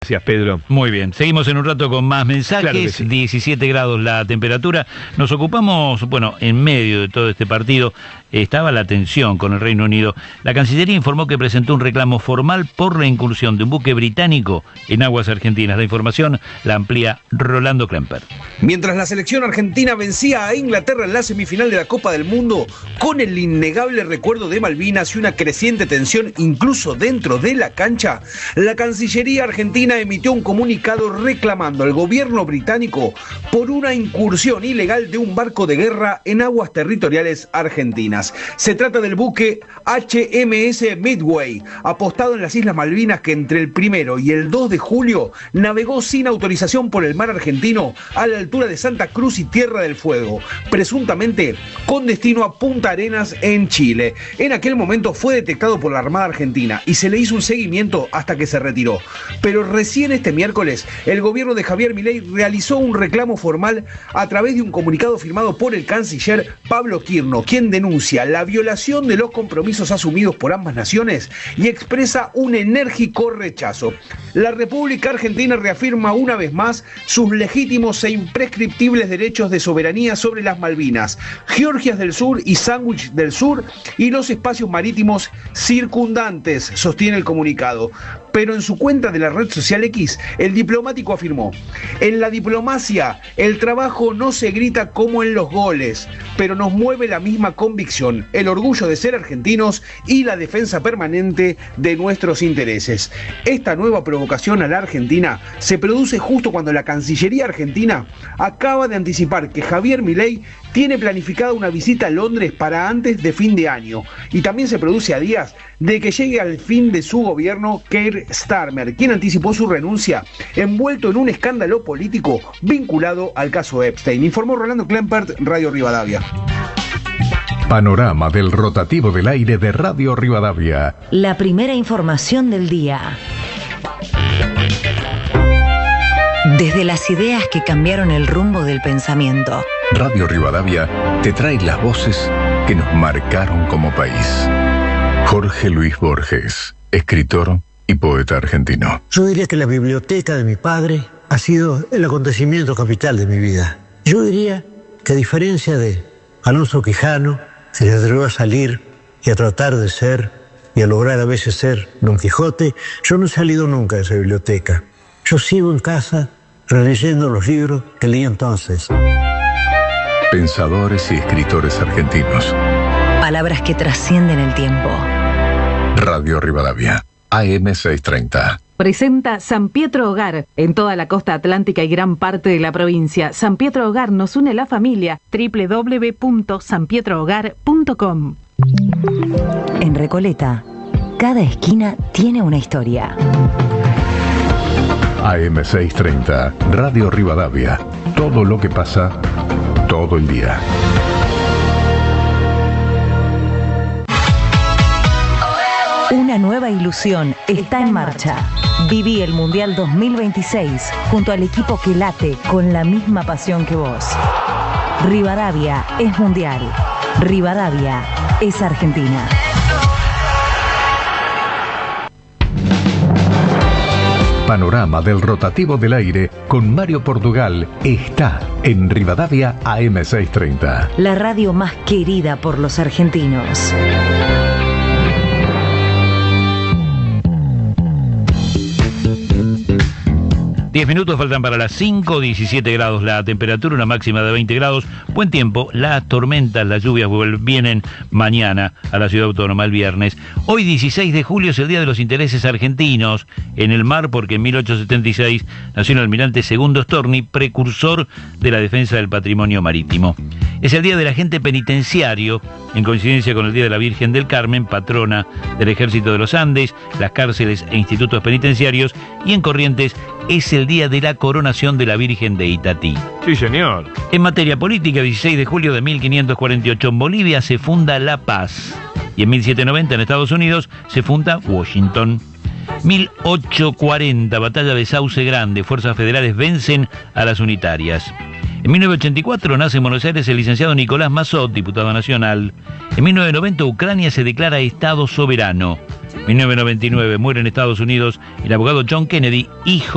Gracias, Pedro. Muy bien, seguimos en un rato con más mensajes. Claro que sí. 17 grados la temperatura. Nos ocupamos, bueno, en medio de todo este partido estaba la tensión con el Reino Unido. La Cancillería informó que presentó un reclamo formal por la incursión de un buque británico en aguas argentinas. La información la amplía Rolando Klemper. Mientras la selección argentina vencía a Inglaterra en la semifinal de la Copa del Mundo, con el innegable recuerdo de Malvinas y una creciente tensión incluso dentro de la cancha, la Cancillería argentina emitió un comunicado reclamando al gobierno británico por una incursión ilegal de un barco de guerra en aguas territoriales argentinas. Se trata del buque HMS Midway, apostado en las Islas Malvinas, que entre el 1 y el 2 de julio navegó sin autorización por el mar argentino a la altura de Santa Cruz y Tierra del Fuego, presuntamente con destino a Punta Arenas en Chile. En aquel momento fue detectado por la Armada Argentina y se le hizo un seguimiento hasta que se retiró. Pero recién este miércoles el gobierno de Javier Milei realizó un reclamo formal a través de un comunicado firmado por el canciller Pablo Quirno, quien denuncia la violación de los compromisos asumidos por ambas naciones y expresa un enérgico rechazo. La República Argentina reafirma una vez más sus legítimos e imprescriptibles derechos de soberanía sobre las Malvinas, Georgias del Sur y Sandwich del Sur y los espacios marítimos circundantes, sostiene el comunicado. Pero en su cuenta de la red social X, el diplomático afirmó: en la diplomacia, el trabajo no se grita como en los goles, pero nos mueve la misma convicción, el orgullo de ser argentinos y la defensa permanente de nuestros intereses. Esta nueva provocación a la Argentina se produce justo cuando la Cancillería argentina acaba de anticipar que Javier Milei tiene planificada una visita a Londres para antes de fin de año, y también se produce a días de que llegue al fin de su gobierno Keir Starmer, quien anticipó su renuncia envuelto en un escándalo político vinculado al caso Epstein. Informó Rolando Klempert, Radio Rivadavia. Panorama del rotativo del aire de Radio Rivadavia. La primera información del día. Desde las ideas que cambiaron el rumbo del pensamiento. Radio Rivadavia te trae las voces que nos marcaron como país. Jorge Luis Borges, escritor y poeta argentino. Yo diría que la biblioteca de mi padre ha sido el acontecimiento capital de mi vida. Yo diría que, a diferencia de Alonso Quijano, se le atrevió a salir y a tratar de ser y a lograr a veces ser Don Quijote, yo no he salido nunca de esa biblioteca. Yo sigo en casa releyendo los libros que leí entonces. Pensadores y escritores argentinos. Palabras que trascienden el tiempo. Radio Rivadavia, AM 630. Presenta San Pietro Hogar en toda la costa atlántica y gran parte de la provincia. San Pietro Hogar nos une la familia. www.sanpietrohogar.com. En Recoleta, cada esquina tiene una historia. AM 630, Radio Rivadavia. Todo lo que pasa, todo el día. Una nueva ilusión está en marcha. Viví el Mundial 2026 junto al equipo que late con la misma pasión que vos. Rivadavia es mundial. Rivadavia es Argentina. Panorama del rotativo del aire con Mario Portugal está en Rivadavia AM 630. La radio más querida por los argentinos. 10 minutos faltan para las 5, 17 grados la temperatura, una máxima de 20 grados. Buen tiempo, las tormentas, las lluvias vienen mañana a la ciudad autónoma el viernes. Hoy 16 de julio es el Día de los Intereses Argentinos en el mar, porque en 1876 nació el almirante Segundo Storni, precursor de la defensa del patrimonio marítimo. Es el Día del Agente Penitenciario, en coincidencia con el Día de la Virgen del Carmen, patrona del Ejército de los Andes, las cárceles e institutos penitenciarios, y en Corrientes es el Día de la Coronación de la Virgen de Itatí. Sí, señor. En materia política, 16 de julio de 1548 en Bolivia se funda La Paz, y en 1790 en Estados Unidos se funda Washington. 1840, batalla de Sauce Grande, fuerzas federales vencen a las unitarias. En 1984 nace en Buenos Aires el licenciado Nicolás Massot, diputado nacional. En 1990 Ucrania se declara Estado soberano. En 1999 muere en Estados Unidos el abogado John Kennedy, hijo